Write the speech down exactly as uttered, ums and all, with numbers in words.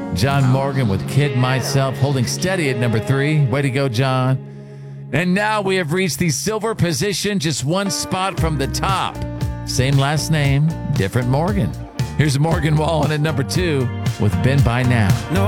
John Morgan with Kid Myself holding steady at number three. Way to go, John. And now we have reached the silver position, just one spot from the top. Same last name, different Morgan. Here's Morgan Wallen at number two with Been By Now. No